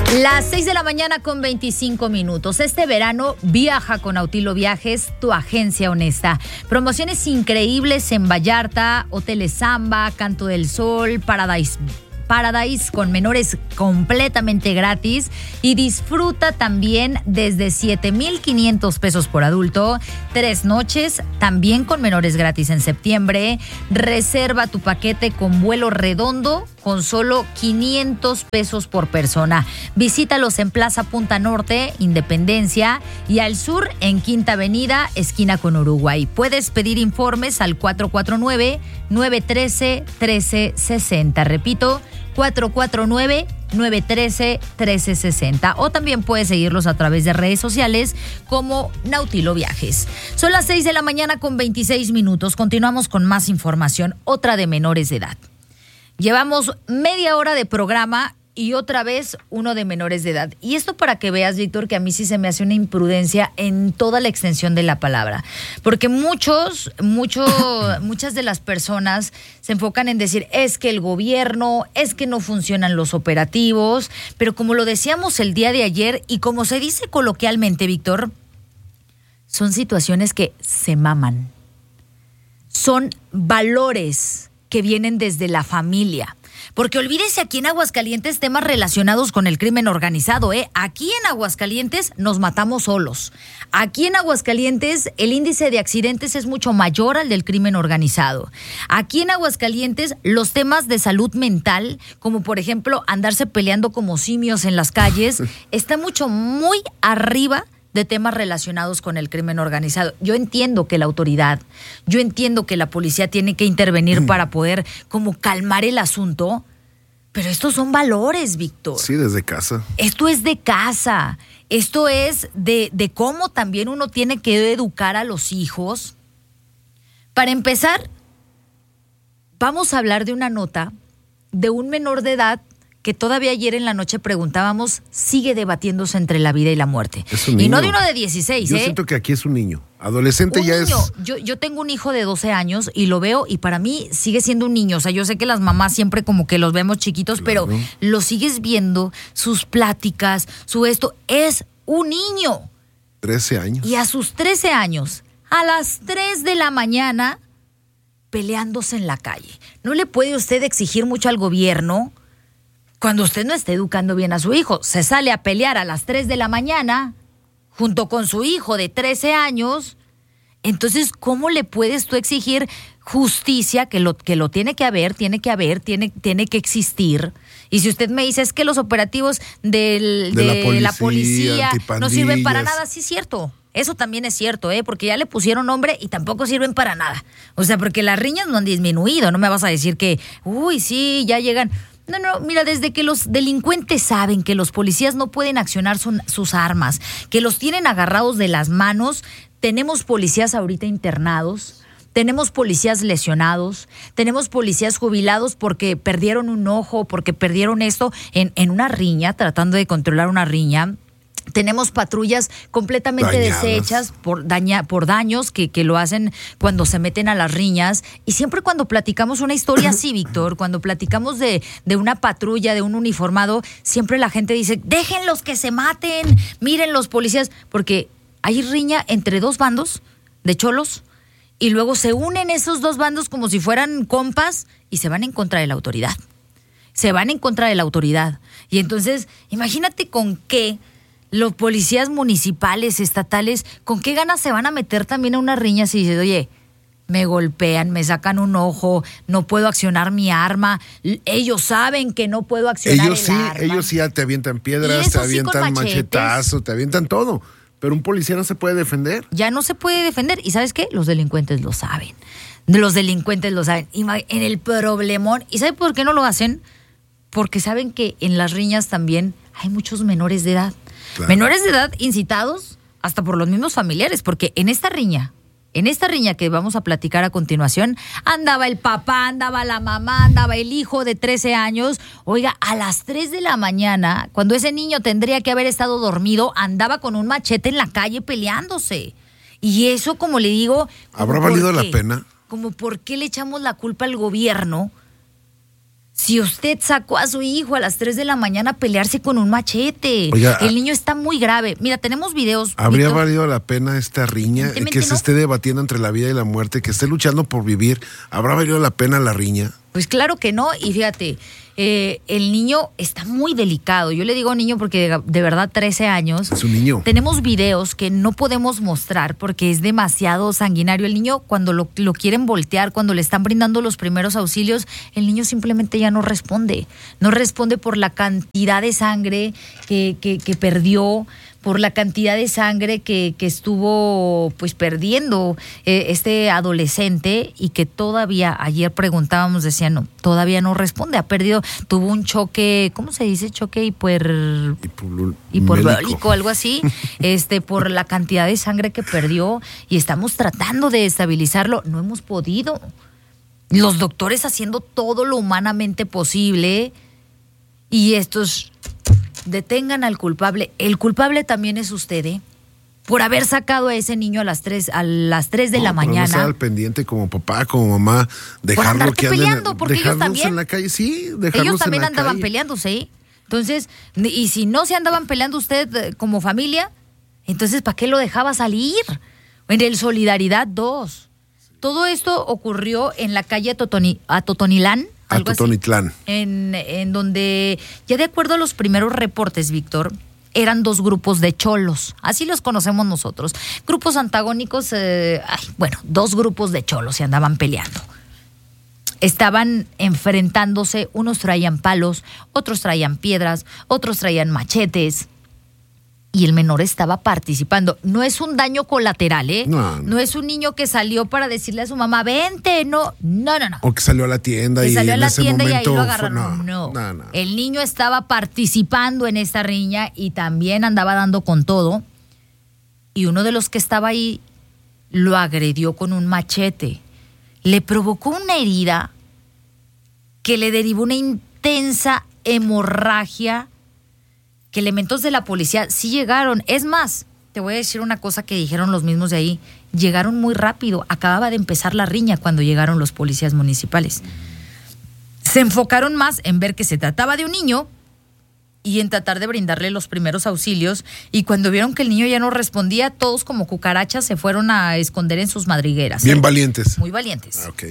Las 6 de la mañana con 25 minutos. Este verano viaja con Autilo Viajes, tu agencia honesta. Promociones increíbles en Vallarta, Hoteles Samba, Canto del Sol, Paradise con menores completamente gratis, y disfruta también desde 7,500 pesos por adulto, 3 noches también con menores gratis en septiembre. Reserva tu paquete con vuelo redondo con solo 500 pesos por persona. Visítalos en Plaza Punta Norte, Independencia, y al sur en Quinta Avenida, esquina con Uruguay. Puedes pedir informes al 449-913-1360. Repito, 449-913-1360. O también puedes seguirlos a través de redes sociales como Nautilo Viajes. Son las 6 de la mañana con 26 minutos. Continuamos con más información, otra de menores de edad. Llevamos media hora de programa y otra vez uno de menores de edad. Y esto para que veas, Víctor, que a mí sí se me hace una imprudencia en toda la extensión de la palabra. Porque muchas de las personas se enfocan en decir, es que el gobierno, es que no funcionan los operativos. Pero como lo decíamos el día de ayer y como se dice coloquialmente, Víctor, son situaciones que se maman. Son valores que vienen desde la familia. Porque olvídese aquí en Aguascalientes temas relacionados con el crimen organizado, ¿eh? Aquí en Aguascalientes nos matamos solos. Aquí en Aguascalientes el índice de accidentes es mucho mayor al del crimen organizado. Aquí en Aguascalientes los temas de salud mental, como por ejemplo andarse peleando como simios en las calles, está muy arriba de temas relacionados con el crimen organizado. Yo entiendo que la autoridad, yo entiendo que la policía tiene que intervenir para poder como calmar el asunto, pero estos son valores, Víctor. Sí, desde casa. Esto es de casa. Esto es de cómo también uno tiene que educar a los hijos. Para empezar, vamos a hablar de una nota de un menor de edad que todavía ayer en la noche preguntábamos, sigue debatiéndose entre la vida y la muerte. Es un niño. Y no de uno de 16, Yo siento que aquí es un niño. Adolescente ya niño. es... Yo tengo un hijo de 12 años y lo veo y para mí sigue siendo un niño. O sea, yo sé que las mamás siempre como que los vemos chiquitos, claro, pero lo sigues viendo, sus pláticas, su esto, es un niño. 13 años. Y a sus 13 años, a las 3 de la mañana, peleándose en la calle. ¿No le puede usted exigir mucho al gobierno cuando usted no esté educando bien a su hijo? Se sale a pelear a las 3 de la mañana junto con su hijo de 13 años. Entonces, ¿cómo le puedes tú exigir justicia que lo tiene que haber, tiene que existir? Y si usted me dice, es que los operativos de la policía no sirven para nada, sí es cierto. Eso también es cierto, porque ya le pusieron nombre y tampoco sirven para nada. O sea, porque las riñas no han disminuido. No me vas a decir que, sí, ya llegan... No, mira, desde que los delincuentes saben que los policías no pueden accionar sus armas, que los tienen agarrados de las manos, tenemos policías ahorita internados, tenemos policías lesionados, tenemos policías jubilados porque perdieron un ojo, porque perdieron esto en una riña, tratando de controlar una riña. Tenemos patrullas completamente deshechas por daños que lo hacen cuando se meten a las riñas. Y siempre cuando platicamos una historia así, Víctor, cuando platicamos de una patrulla, de un uniformado, siempre la gente dice, déjenlos que se maten, miren los policías, porque hay riña entre dos bandos de cholos y luego se unen esos dos bandos como si fueran compas y se van en contra de la autoridad. Y entonces, imagínate con qué los policías municipales, estatales, ¿con qué ganas se van a meter también a una riña si dices, oye, me golpean, me sacan un ojo, no puedo accionar mi arma? Ellos saben que no puedo accionar el arma. Ellos sí te avientan piedras, te avientan machetazos, te avientan todo. Pero un policía no se puede defender. Ya no se puede defender. ¿Y sabes qué? Los delincuentes lo saben. En el problemón. ¿Y sabe por qué no lo hacen? Porque saben que en las riñas también hay muchos menores de edad. Claro. Menores de edad incitados hasta por los mismos familiares, porque en esta riña que vamos a platicar a continuación, andaba el papá, andaba la mamá, andaba el hijo de 13 años. Oiga, a las 3 de la mañana, cuando ese niño tendría que haber estado dormido, andaba con un machete en la calle peleándose. Y eso, como le digo... ¿Habrá valido la pena? Como por qué le echamos la culpa al gobierno Si usted sacó a su hijo a las 3 de la mañana a pelearse con un machete, oiga, el niño está muy grave. Mira, tenemos videos. ¿Habría valido la pena esta riña? Que se esté debatiendo entre la vida y la muerte, que esté luchando por vivir. ¿Habrá valido la pena la riña? Pues claro que no, y fíjate, el niño está muy delicado. Yo le digo niño porque de verdad 13 años. Es un niño. Tenemos videos que no podemos mostrar porque es demasiado sanguinario. El niño cuando lo quieren voltear, cuando le están brindando los primeros auxilios, el niño simplemente ya no responde. No responde por la cantidad de sangre que perdió, por la cantidad de sangre que estuvo pues perdiendo este adolescente, y que todavía ayer preguntábamos, decían, no, todavía no responde, ha perdido, tuvo un choque, ¿cómo se dice? Choque hiperbólico, algo así, por la cantidad de sangre que perdió, y estamos tratando de estabilizarlo, no hemos podido. Los doctores haciendo todo lo humanamente posible, y estos... Detengan al culpable. El culpable también es usted, por haber sacado a ese niño a las 3 de la mañana. No estar al pendiente como papá, como mamá, dejarlo que peleando, porque ellos también en la calle, sí, dejarlos ellos también en la andaban calle. peleándose, Entonces, y si no se andaban peleando usted como familia, entonces ¿para qué lo dejaba salir? En el Solidaridad 2. Todo esto ocurrió en la calle Atotonilán. Atotonilán. En donde, ya de acuerdo a los primeros reportes, Víctor, eran 2 grupos de cholos, así los conocemos nosotros. Grupos antagónicos, 2 grupos de cholos se andaban peleando. Estaban enfrentándose, unos traían palos, otros traían piedras, otros traían machetes. Y el menor estaba participando. No es un daño colateral, No es un niño que salió para decirle a su mamá, vente, no. O que salió a la tienda y salió a en la ese tienda momento y ahí lo agarraron. No. El niño estaba participando en esta riña y también andaba dando con todo. Y uno de los que estaba ahí lo agredió con un machete. Le provocó una herida que le derivó una intensa hemorragia, que elementos de la policía sí llegaron. Es más, te voy a decir una cosa que dijeron los mismos de ahí. Llegaron muy rápido. Acababa de empezar la riña cuando llegaron los policías municipales. Se enfocaron más en ver que se trataba de un niño y en tratar de brindarle los primeros auxilios. Y cuando vieron que el niño ya no respondía, todos como cucarachas se fueron a esconder en sus madrigueras. Bien valientes. Muy valientes. Ok.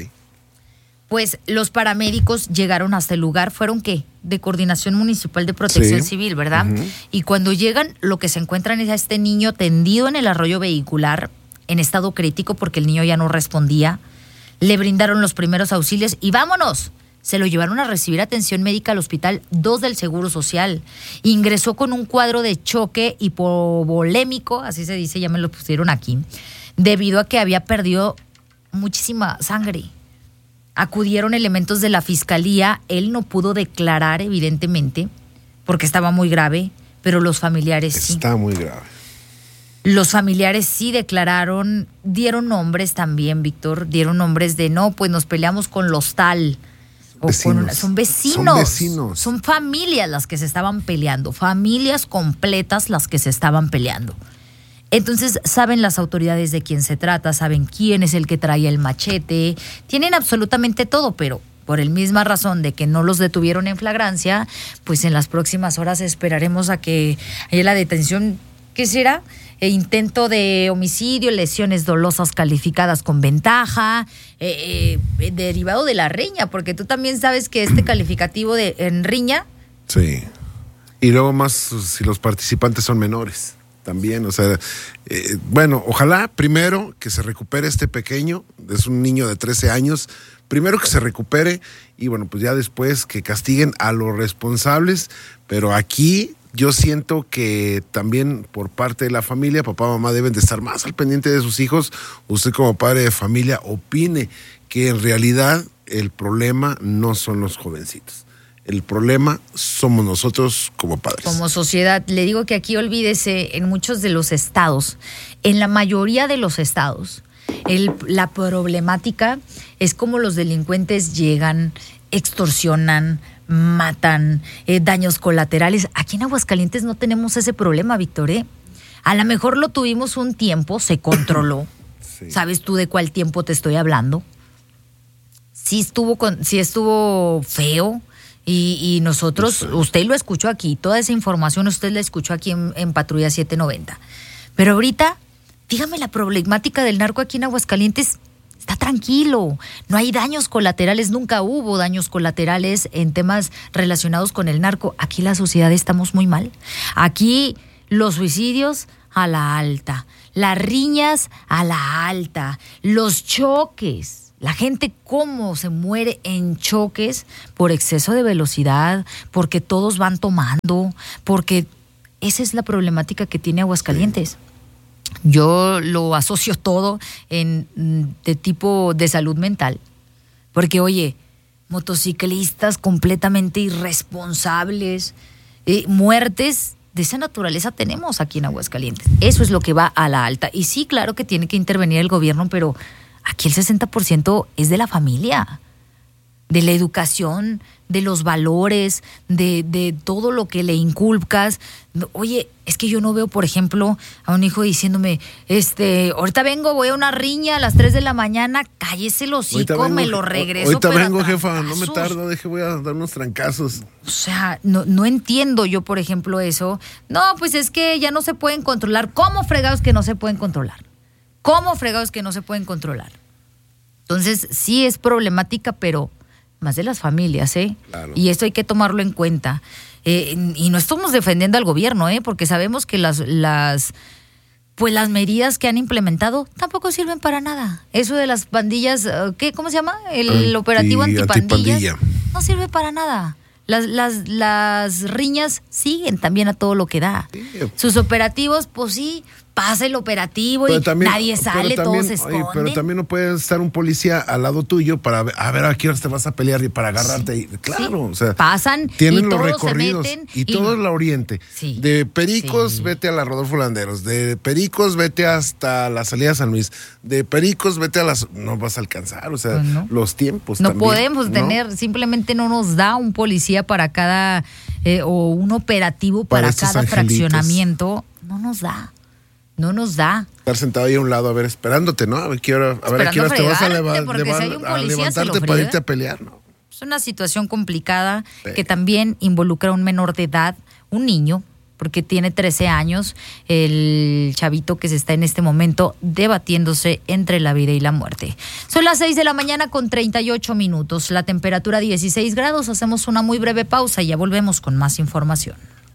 Pues los paramédicos llegaron hasta el lugar, fueron ¿qué? De Coordinación Municipal de Protección Civil, ¿verdad? Uh-huh. Y cuando llegan, lo que se encuentran es a este niño tendido en el arroyo vehicular, en estado crítico porque el niño ya no respondía. Le brindaron los primeros auxilios y ¡vámonos! Se lo llevaron a recibir atención médica al Hospital 2 del Seguro Social. Ingresó con un cuadro de choque hipovolémico, así se dice, ya me lo pusieron aquí, debido a que había perdido muchísima sangre. Acudieron elementos de la fiscalía, él no pudo declarar evidentemente porque estaba muy grave, pero los familiares sí. Está muy grave. Los familiares sí declararon, dieron nombres también, Víctor, dieron nombres de no, pues nos peleamos con los tal. Son vecinos. Son familias las que se estaban peleando, familias completas las que se estaban peleando. Entonces saben las autoridades de quién se trata, saben quién es el que trae el machete, tienen absolutamente todo, pero por el misma razón de que no los detuvieron en flagrancia, pues en las próximas horas esperaremos a que haya la detención. ¿Qué será? Intento de homicidio, lesiones dolosas calificadas con ventaja, derivado de la riña, porque tú también sabes que este calificativo en riña. Sí, y luego más si los participantes son menores. También, ojalá primero que se recupere este pequeño, es un niño de 13 años, primero que se recupere y pues ya después que castiguen a los responsables, pero aquí yo siento que también por parte de la familia, papá, mamá deben de estar más al pendiente de sus hijos. Usted como padre de familia opine que en realidad el problema no son los jovencitos. El problema somos nosotros como padres. Como sociedad. Le digo que aquí olvídese, en muchos de los estados, en la mayoría de los estados, la problemática es como los delincuentes llegan, extorsionan, matan, daños colaterales. Aquí en Aguascalientes no tenemos ese problema, Víctor, A lo mejor lo tuvimos un tiempo, se controló. Sí. ¿Sabes tú de cuál tiempo te estoy hablando? Sí estuvo feo. Y nosotros, usted lo escuchó aquí, toda esa información usted la escuchó aquí en Patrulla 790. Pero ahorita, dígame, la problemática del narco aquí en Aguascalientes está tranquilo. No hay daños colaterales, nunca hubo daños colaterales en temas relacionados con el narco. Aquí la sociedad estamos muy mal. Aquí los suicidios a la alta, las riñas a la alta, los choques. La gente cómo se muere en choques por exceso de velocidad, porque todos van tomando, porque esa es la problemática que tiene Aguascalientes. Yo lo asocio todo de tipo de salud mental, porque oye, motociclistas completamente irresponsables, muertes de esa naturaleza tenemos aquí en Aguascalientes. Eso es lo que va a la alta. Y sí, claro que tiene que intervenir el gobierno, pero aquí el 60% es de la familia, de la educación, de los valores, de todo lo que le inculcas. Oye, es que yo no veo, por ejemplo, a un hijo diciéndome, ahorita vengo, voy a una riña a las 3 de la mañana, cállese el hocico, me lo regreso. Ahorita vengo, jefa, no me tardo, voy a dar unos trancazos. O sea, no entiendo yo, por ejemplo, eso. No, pues es que ya no se pueden controlar. ¿Cómo fregados que no se pueden controlar? ¿Cómo fregados que no se pueden controlar? Entonces, sí es problemática, pero más de las familias, ¿eh? Claro. Y esto hay que tomarlo en cuenta. Y no estamos defendiendo al gobierno, porque sabemos que las medidas que han implementado tampoco sirven para nada. Eso de las pandillas, ¿cómo se llama? El operativo antipandillas. No sirve para nada. Las riñas siguen también a todo lo que da. Sí. Sus operativos, pues sí, pasa el operativo y también, nadie sale, todos se esconden. Pero también no puede estar un policía al lado tuyo para ver a qué horas te vas a pelear y para agarrarte. Sí, claro, sí. O sea, pasan tienen y los todos recorridos se meten y todo es la Oriente. Sí. De Pericos sí. Vete a la Rodolfo Landeros, de Pericos vete hasta la salida de San Luis, de Pericos vete a las... No vas a alcanzar, o sea, pues no. Los tiempos no también. Podemos tener, simplemente no nos da un policía para cada, o un operativo para cada fraccionamiento, no nos da. Estar sentado ahí a un lado, a ver, esperándote, ¿no? A ver qué hora te vas a levantarte para irte a pelear, ¿no? Es una situación complicada que también involucra a un menor de edad, un niño, porque tiene 13 años, el chavito que se está en este momento debatiéndose entre la vida y la muerte. Son las 6 de la mañana con 38 minutos, la temperatura 16 grados, hacemos una muy breve pausa y ya volvemos con más información.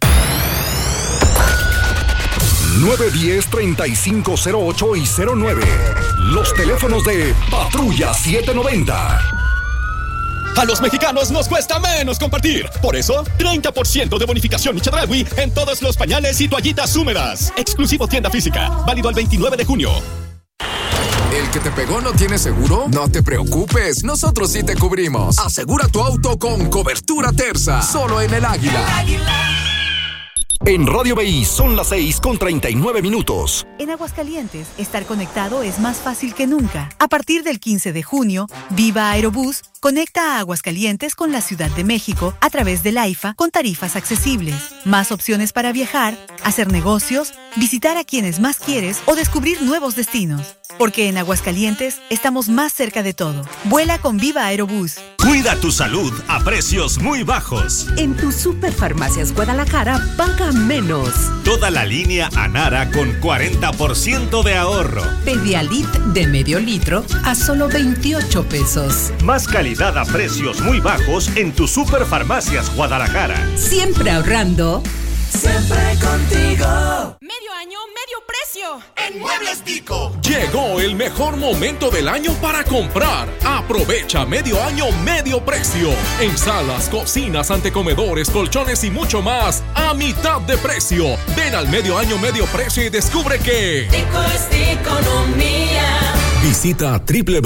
910-3508 y 09. Los teléfonos de Patrulla 790. A los mexicanos nos cuesta menos compartir. Por eso, 30% de bonificación Chedraui en todos los pañales y toallitas húmedas. Exclusivo tienda física. Válido al 29 de junio. ¿El que te pegó no tiene seguro? No te preocupes, nosotros sí te cubrimos. Asegura tu auto con cobertura Terza. Solo en El Águila. En Radio BI son las 6:39. En Aguascalientes, estar conectado es más fácil que nunca. A partir del 15 de junio, Viva Aerobús conecta a Aguascalientes con la Ciudad de México a través del AIFA con tarifas accesibles. Más opciones para viajar, hacer negocios, visitar a quienes más quieres o descubrir nuevos destinos. Porque en Aguascalientes estamos más cerca de todo. Vuela con Viva Aerobús. Cuida tu salud a precios muy bajos. En tu Superfarmacias Guadalajara paga menos. Toda la línea Anara con 40% de ahorro. Pedialit de medio litro a solo 28 pesos. Más calidad a precios muy bajos en tu Superfarmacias Guadalajara. Siempre ahorrando. Siempre contigo. Medio año, medio precio. En Muebles Dico. Llegó el mejor momento del año para comprar. Aprovecha medio año, medio precio. En salas, cocinas, antecomedores, colchones y mucho más a mitad de precio. Ven al medio año, medio precio y descubre que Dico es economía. Visita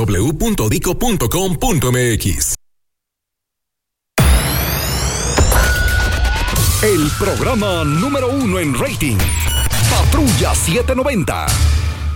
www.dico.com.mx. El programa número 1 en rating. Patrulla 790.